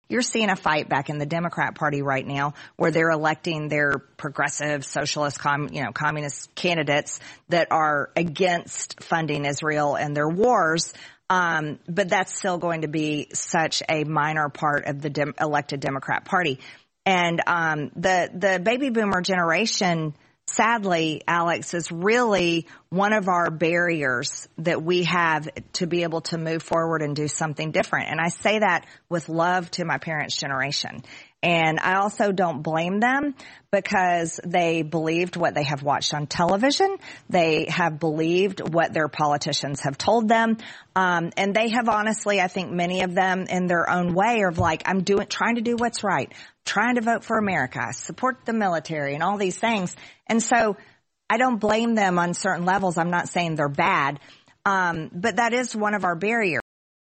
You're seeing a fight back in the Democrat Party right now where they're electing their progressive socialist, communist candidates that are against funding Israel and their wars. But that's still going to be such a minor part of the elected Democrat Party. And the baby boomer generation, sadly, Alex, is really one of our barriers that we have to be able to move forward and do something different. And I say that with love to my parents' generation. And I also don't blame them because they believed what they have watched on television. They have believed what their politicians have told them. And they have honestly, I think many of them in their own way are like, trying to do what's right, trying to vote for America, support the military and all these things. And so I don't blame them on certain levels. I'm not saying they're bad. But that is one of our barriers.